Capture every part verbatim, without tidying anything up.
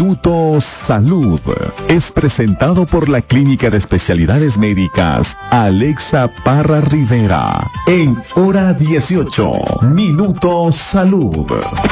Minuto Salud es presentado por la Clínica de Especialidades Médicas Alexa Parra Rivera. En hora dieciocho, Minuto Salud.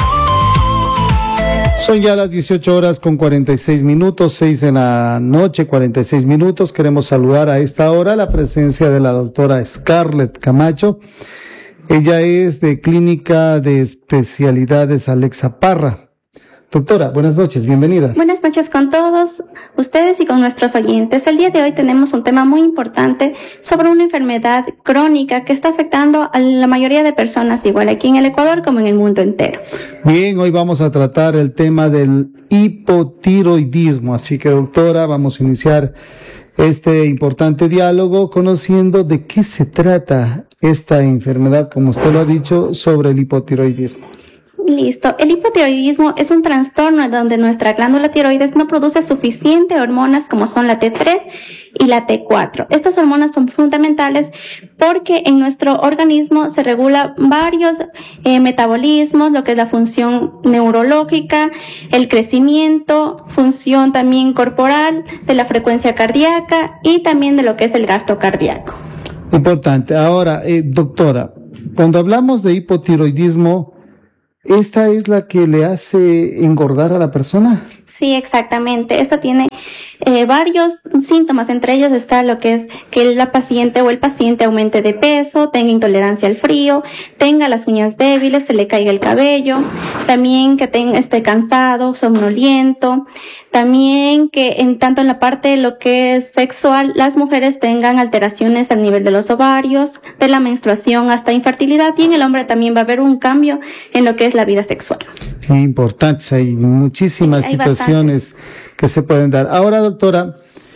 Son ya las dieciocho horas con cuarenta y seis minutos, seis de la noche, cuarenta y seis minutos. Queremos saludar a esta hora la presencia de la doctora Scarlett Camacho. Ella es de Clínica de Especialidades Alexa Parra. Doctora, buenas noches, bienvenida. Buenas noches con todos ustedes y con nuestros oyentes. El día de hoy tenemos un tema muy importante sobre una enfermedad crónica que está afectando a la mayoría de personas, igual aquí en el Ecuador como en el mundo entero. Bien, hoy vamos a tratar el tema del hipotiroidismo, así que doctora, vamos a iniciar este importante diálogo conociendo de qué se trata esta enfermedad, como usted lo ha dicho, sobre el hipotiroidismo. Listo. El hipotiroidismo es un trastorno donde nuestra glándula tiroides no produce suficiente hormonas como son la T tres y la T cuatro. Estas hormonas son fundamentales porque en nuestro organismo se regula varios eh, metabolismos, lo que es la función neurológica, el crecimiento, función también corporal, de la frecuencia cardíaca y también de lo que es el gasto cardíaco. Importante. Ahora, eh, doctora, cuando hablamos de hipotiroidismo, ¿esta es la que le hace engordar a la persona? Sí, exactamente. Esta tiene eh, varios síntomas. Entre ellos está lo que es que la paciente o el paciente aumente de peso, tenga intolerancia al frío, tenga las uñas débiles, se le caiga el cabello, también que tenga, esté cansado, somnoliento, también que en tanto en la parte de lo que es sexual, las mujeres tengan alteraciones a nivel de los ovarios, de la menstruación hasta infertilidad, y en el hombre también va a haber un cambio en lo que es la vida sexual. Importante, hay muchísimas sí, hay situaciones bastantes que se pueden dar. Ahora, doctora,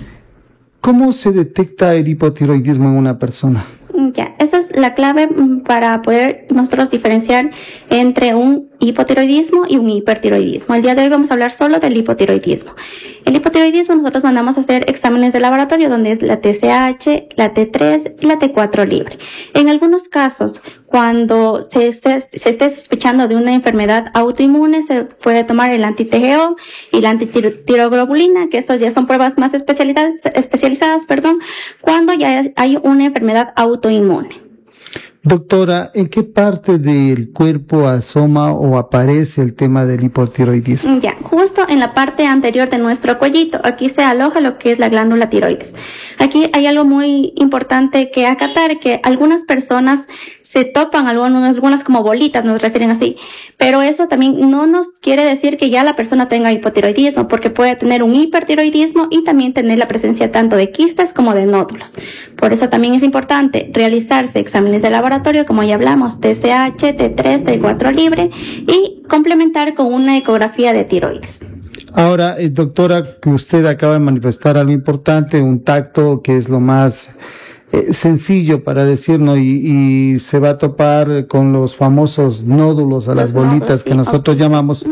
¿cómo se detecta el hipotiroidismo en una persona? Ya, esa es la clave para poder nosotros diferenciar entre un hipotiroidismo y un hipertiroidismo. El día de hoy vamos a hablar solo del hipotiroidismo. El hipotiroidismo nosotros mandamos a hacer exámenes de laboratorio donde es la T S H, la T tres y la T cuatro libre. En algunos casos, cuando se esté, se esté sospechando de una enfermedad autoinmune, se puede tomar el anti-T G O y la antitiroglobulina, que estas ya son pruebas más especializadas, especializadas, perdón, cuando ya hay una enfermedad autoinmune. Doctora, ¿en qué parte del cuerpo asoma o aparece el tema del hipotiroidismo? Ya, justo en la parte anterior de nuestro cuellito, aquí se aloja lo que es la glándula tiroides. Aquí hay algo muy importante que acatar, que algunas personas se topan, algunas, algunas como bolitas, nos refieren así, pero eso también no nos quiere decir que ya la persona tenga hipotiroidismo, porque puede tener un hipertiroidismo y también tener la presencia tanto de quistes como de nódulos. Por eso también es importante realizarse exámenes de laboratorio, como ya hablamos, T S H, T tres, T cuatro libre, y complementar con una ecografía de tiroides. Ahora, eh, doctora, que usted acaba de manifestar algo importante, un tacto que es lo más Eh, sencillo para decirlo, y, y se va a topar con los famosos nódulos, a las bolitas que nosotros llamamos.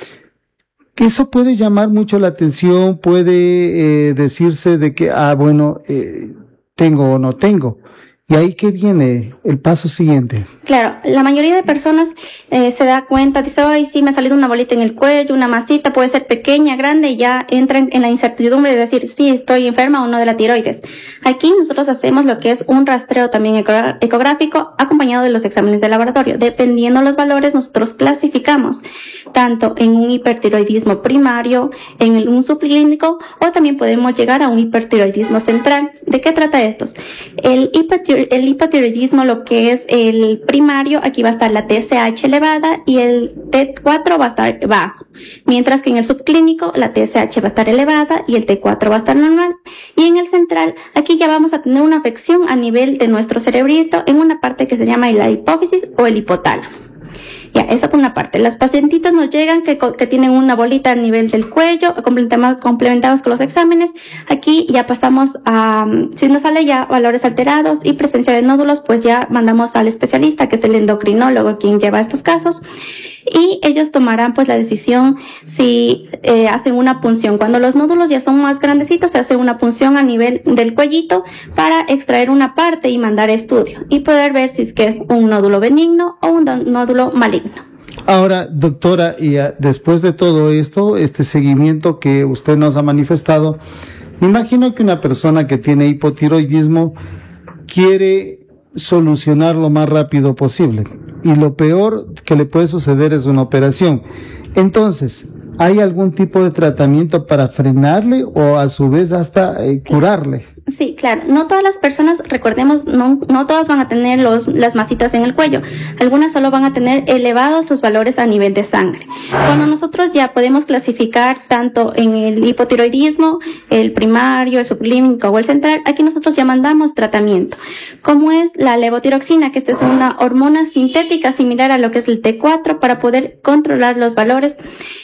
Que eso puede llamar mucho la atención, puede eh, decirse de que, ah, bueno, eh, tengo o no tengo. ¿Y ahí qué viene el paso siguiente? Claro, la mayoría de personas eh, se da cuenta, dice, ay, sí, me ha salido una bolita en el cuello, una masita, puede ser pequeña, grande, y ya entran en la incertidumbre de decir, sí, estoy enferma o no de la tiroides. Aquí nosotros hacemos lo que es un rastreo también ecográfico acompañado de los exámenes de laboratorio. Dependiendo los valores, nosotros clasificamos tanto en un hipertiroidismo primario, en un subclínico, o también podemos llegar a un hipertiroidismo central. ¿De qué trata esto? El hipertiroidismo El hipotiroidismo, lo que es el primario, aquí va a estar la T S H elevada y el T cuatro va a estar bajo. Mientras que en el subclínico la T S H va a estar elevada y el T cuatro va a estar normal. Y en el central, aquí ya vamos a tener una afección a nivel de nuestro cerebrito en una parte que se llama la hipófisis o el hipotálamo. Ya, eso por una parte. Las pacientitas nos llegan que, que tienen una bolita a nivel del cuello, complementados con los exámenes. Aquí ya pasamos a, si nos sale ya valores alterados y presencia de nódulos, pues ya mandamos al especialista, que es el endocrinólogo, quien lleva estos casos. Y ellos tomarán pues la decisión si eh, hacen una punción. Cuando los nódulos ya son más grandecitos, se hace una punción a nivel del cuellito para extraer una parte y mandar estudio y poder ver si es que es un nódulo benigno o un nódulo maligno. Ahora, doctora, y a, después de todo esto, este seguimiento que usted nos ha manifestado, me imagino que una persona que tiene hipotiroidismo quiere solucionar lo más rápido posible. Y lo peor que le puede suceder es una operación. Entonces, ¿hay algún tipo de tratamiento para frenarle o a su vez hasta eh, curarle? Sí, claro. No todas las personas, recordemos, no, no todas van a tener los, las masitas en el cuello. Algunas solo van a tener elevados los valores a nivel de sangre. Cuando nosotros ya podemos clasificar tanto en el hipotiroidismo, el primario, el subclínico o el central, aquí nosotros ya mandamos tratamiento. Como es la levotiroxina, que esta es una hormona sintética similar a lo que es el T cuatro para poder controlar los valores.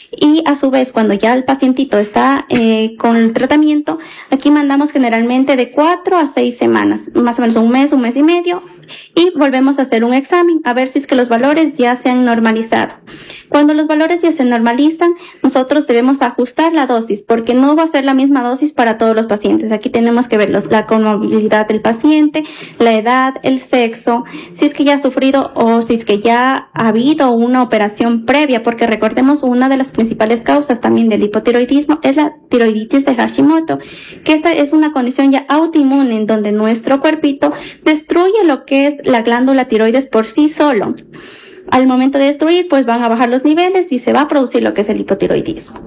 Y a su vez, cuando ya el pacientito está eh, con el tratamiento, aquí mandamos generalmente de cuatro a seis semanas, más o menos un mes, un mes y medio, y volvemos a hacer un examen a ver si es que los valores ya se han normalizado. Cuando los valores ya se normalizan, nosotros debemos ajustar la dosis, porque no va a ser la misma dosis para todos los pacientes. Aquí tenemos que ver los, la comorbilidad del paciente, la edad, el sexo, si es que ya ha sufrido o si es que ya ha habido una operación previa, porque recordemos, una de las principales causas también del hipotiroidismo es la tiroiditis de Hashimoto, que esta es una condición ya autoinmune en donde nuestro cuerpito destruye lo que es la glándula tiroides por sí solo. Al momento de destruir, pues van a bajar los niveles y se va a producir lo que es el hipotiroidismo.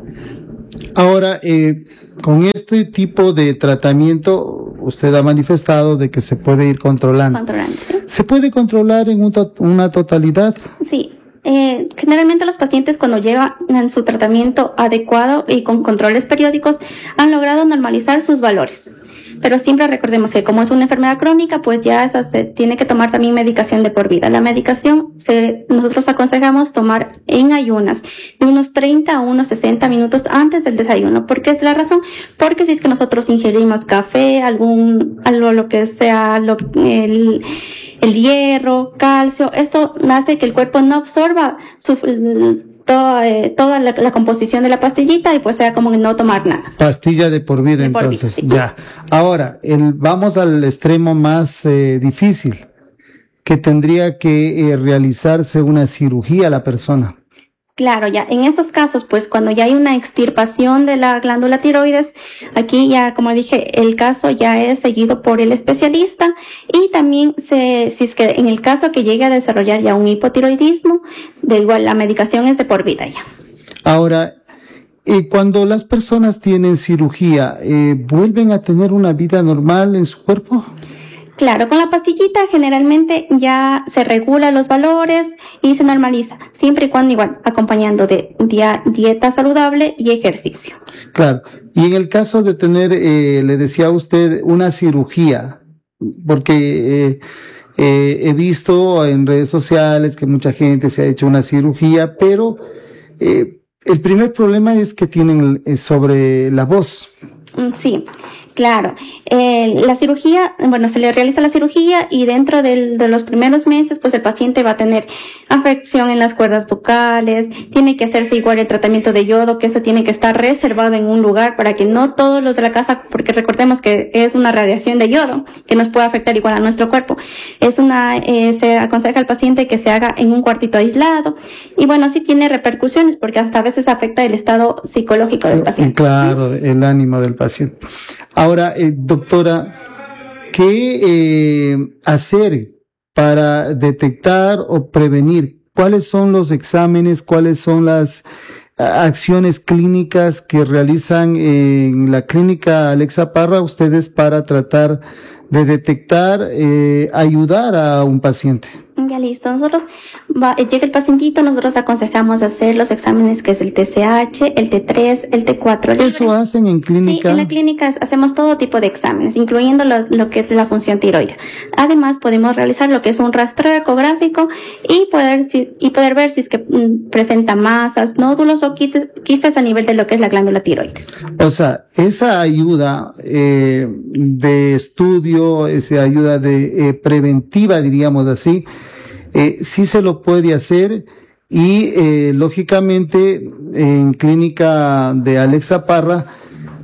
Ahora, eh, con este tipo de tratamiento, usted ha manifestado de que se puede ir controlando. Controlando, ¿sí? ¿Se puede controlar en un to- una totalidad? Sí. Eh, generalmente los pacientes cuando llevan su tratamiento adecuado y con controles periódicos han logrado normalizar sus valores. Pero siempre recordemos que como es una enfermedad crónica, pues ya esa se tiene que tomar también medicación de por vida. La medicación se, nosotros aconsejamos tomar en ayunas de unos treinta a unos sesenta minutos antes del desayuno. ¿Por qué es la razón? Porque si es que nosotros ingerimos café, algún, algo lo que sea, lo, el, el hierro, calcio, esto hace que el cuerpo no absorba su, toda, eh, toda la, la composición de la pastillita y pues sea como no tomar nada. Pastilla de por vida, de por entonces, vida, sí. Ya. Ahora, el, vamos al extremo más eh, difícil, que tendría que eh, realizarse una cirugía a la persona. Claro, ya en estos casos, pues cuando ya hay una extirpación de la glándula tiroides, aquí ya, como dije, el caso ya es seguido por el especialista y también se, si es que en el caso que llegue a desarrollar ya un hipotiroidismo, de igual la medicación es de por vida ya. Ahora, eh, cuando las personas tienen cirugía, eh, ¿vuelven a tener una vida normal en su cuerpo? Claro, con la pastillita generalmente ya se regula los valores y se normaliza, siempre y cuando igual acompañando de dia- dieta saludable y ejercicio. Claro. Y en el caso de tener, eh, le decía a usted, una cirugía, porque eh, eh, he visto en redes sociales que mucha gente se ha hecho una cirugía, pero eh, el primer problema es que tienen eh, sobre la voz. Sí, claro. Eh, la cirugía, bueno, se le realiza la cirugía y dentro del, de los primeros meses, pues el paciente va a tener afección en las cuerdas vocales, tiene que hacerse igual el tratamiento de yodo, que eso tiene que estar reservado en un lugar para que no todos los de la casa, porque recordemos que es una radiación de yodo que nos puede afectar igual a nuestro cuerpo. Es una, eh, se aconseja al paciente que se haga en un cuartito aislado y bueno, sí tiene repercusiones porque hasta a veces afecta el estado psicológico del paciente. Claro, el ánimo del paciente. Ahora, eh, doctora, ¿qué eh, hacer para detectar o prevenir? ¿Cuáles son los exámenes? ¿Cuáles son las uh, acciones clínicas que realizan en la clínica Alexa Parra ustedes para tratar de detectar, eh, ayudar a un paciente? Ya listo. Nosotros, va, llega el pacientito, nosotros aconsejamos hacer los exámenes que es el T S H, el T tres, el T cuatro. ¿Eso hacen en clínica? Sí, en la clínica hacemos todo tipo de exámenes, incluyendo lo, lo que es la función tiroidea. Además, podemos realizar lo que es un rastreo ecográfico y poder, si, y poder ver si es que mm, presenta masas, nódulos o quistes, quistes a nivel de lo que es la glándula tiroides. O sea, esa ayuda eh, de estudio, esa ayuda de eh, preventiva, diríamos así, eh, sí se lo puede hacer y eh, lógicamente en clínica de Alexa Parra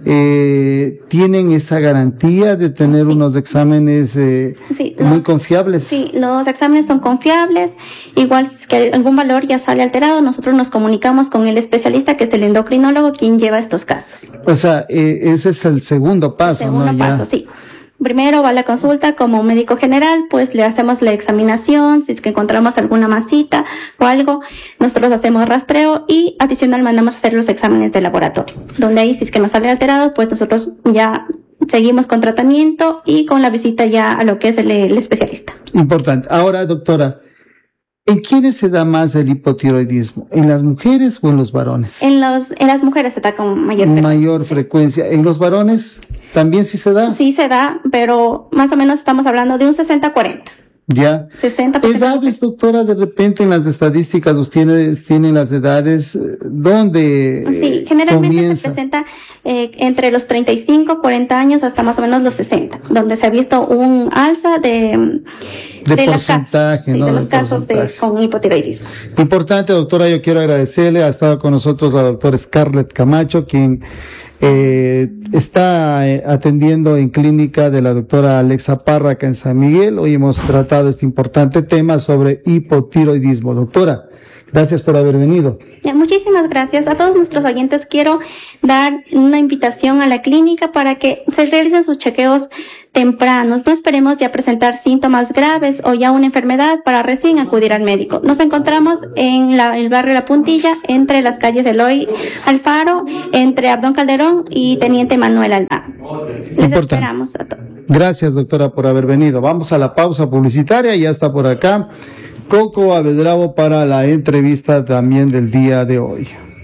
eh, ¿tienen esa garantía de tener sí. unos exámenes eh, sí, los, muy confiables? Sí, los exámenes son confiables. Igual si es que algún valor ya sale alterado, nosotros nos comunicamos con el especialista, que es el endocrinólogo, quien lleva estos casos. O sea, eh, ese es el segundo paso, el segundo ¿no? paso, ya. sí. Primero va a la consulta como médico general, pues le hacemos la examinación, si es que encontramos alguna masita o algo, nosotros hacemos rastreo y adicional mandamos a hacer los exámenes de laboratorio, donde ahí si es que nos sale alterado, pues nosotros ya seguimos con tratamiento y con la visita ya a lo que es el, el especialista. Importante. Ahora, doctora, ¿en quiénes se da más el hipotiroidismo? ¿En las mujeres o en los varones? En los, en las mujeres se da con mayor frecuencia. Mayor frecuencia. ¿En los varones también sí se da? Sí se da, pero más o menos estamos hablando de un sesenta cuarenta. Ya. sesenta por ciento. ¿Edades, doctora? De repente en las estadísticas ustedes tienen las edades, ¿dónde Sí, generalmente comienza? se presenta eh, entre los treinta y cinco, cuarenta años hasta más o menos los sesenta, donde se ha visto un alza de, de, de porcentaje, casos, ¿no? sí, de los de casos de, con hipotiroidismo. Importante, doctora, yo quiero agradecerle. Ha estado con nosotros la doctora Scarlett Camacho, quien Eh, está eh, atendiendo en clínica de la doctora Alexa Parra acá en San Miguel. Hoy hemos tratado este importante tema sobre hipotiroidismo. Doctora, gracias por haber venido. Ya, muchísimas gracias. A todos nuestros oyentes quiero dar una invitación a la clínica para que se realicen sus chequeos tempranos. No esperemos ya presentar síntomas graves o ya una enfermedad para recién acudir al médico. Nos encontramos en la, el barrio La Puntilla, entre las calles Eloy Alfaro, entre Abdón Calderón y Teniente Manuel Alba. Les Importante. Esperamos a todos. Gracias, doctora, por haber venido. Vamos a la pausa publicitaria. Ya está por acá Coco Avedravo para la entrevista también del día de hoy.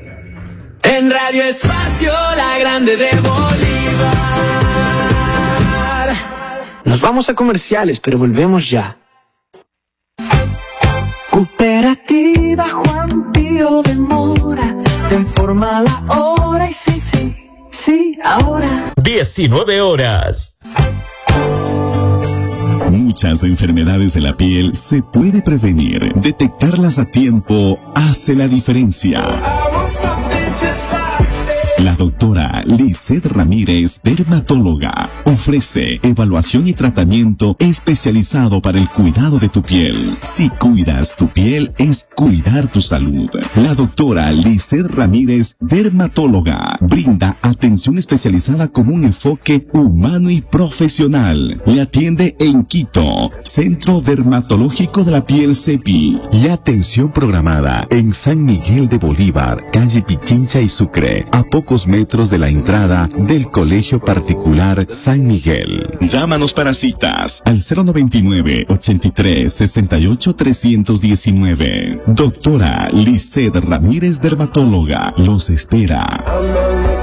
En Radio Espacio, la grande de Bolívar. Nos vamos a comerciales, pero volvemos ya. Cooperativa Juan Pío de Mora, te informa la hora y sí, sí, sí, ahora. diecinueve horas. Muchas enfermedades de la piel se puede prevenir. Detectarlas a tiempo hace la diferencia. La doctora Lizeth Ramírez, dermatóloga, ofrece evaluación y tratamiento especializado para el cuidado de tu piel. Si cuidas tu piel, es cuidar tu salud. La doctora Lizeth Ramírez, dermatóloga, brinda atención especializada con un enfoque humano y profesional. Le atiende en Quito, Centro Dermatológico de la Piel CEPI. Y atención programada en San Miguel de Bolívar, calle Pichincha y Sucre, a pocos metros de la entrada del Colegio Particular San Miguel. Llámanos para citas al cero noventa y nueve, ochenta y tres, sesenta y ocho, trescientos diecinueve. Doctora Lizeth Ramírez, dermatóloga, los espera.